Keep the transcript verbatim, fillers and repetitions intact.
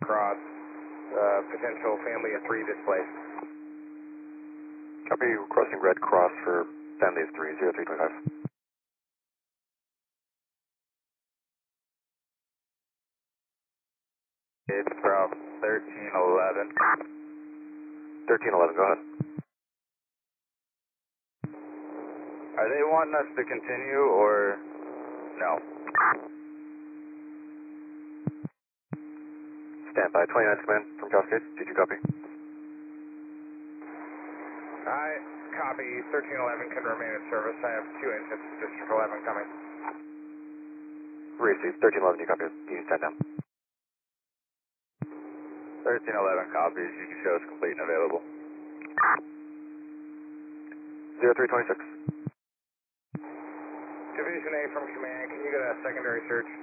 Cross, uh, potential family of three displaced. Copy, crossing Red Cross for family of three, zero three twenty-five. It's from thirteen eleven. thirteen eleven, go ahead. Are they wanting us to continue or no? Stand by, twenty-nine command from Cascade, did you copy? I copy, thirteen eleven can remain in service. I have two engines, District eleven coming. Received, thirteen eleven, you copy, you can stand down. thirteen eleven copies, you can show us complete and available. zero three twenty-six. Division A from command, can you get a secondary search?